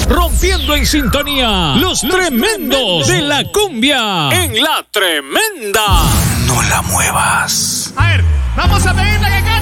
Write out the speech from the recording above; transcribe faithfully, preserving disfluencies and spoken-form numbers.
Rompiendo en sintonía, los, los tremendos, tremendos de la cumbia en La Tremenda. No la muevas. A ver, vamos a pedirle que cante.